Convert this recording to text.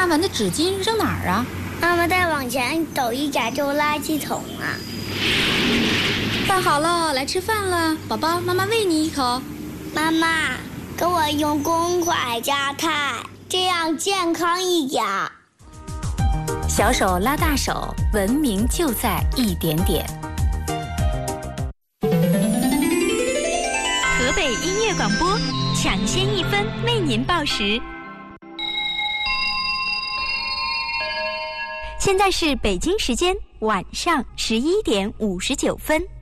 麻烦的纸巾扔哪儿啊？ 妈妈再往前走一点就垃圾桶了。 饭好了，来吃饭了，宝宝，妈妈喂你一口。 妈妈，给我用公筷夹菜，这样健康一点。 小手拉大手，文明就在一点点。 河北音乐广播，抢先1分为您报时。现在是北京时间晚上11点59分。